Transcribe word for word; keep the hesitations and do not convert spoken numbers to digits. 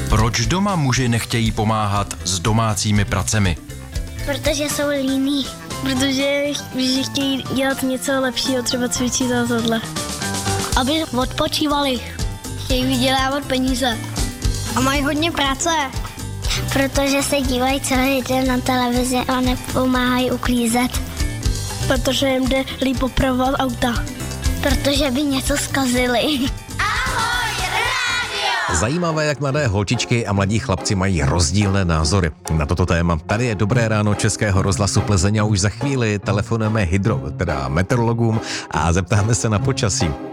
Proč doma muži nechtějí pomáhat s domácími pracemi? Protože jsou líní. Protože že chtějí dělat něco lepšího, třeba cvičit a tohle. Aby odpočívali. Chtějí vydělávat peníze. A mají hodně práce. Protože se dívají celý den na televizi a nepomáhají uklízet. Protože jim jde líp opravovat auta. Protože by něco zkazili. Zajímavé, jak mladé holčičky a mladí chlapci mají rozdílné názory na toto téma. Tady je Dobré ráno Českého rozhlasu Plzeň a už za chvíli telefonujeme hydro, teda meteorologům a zeptáme se na počasí.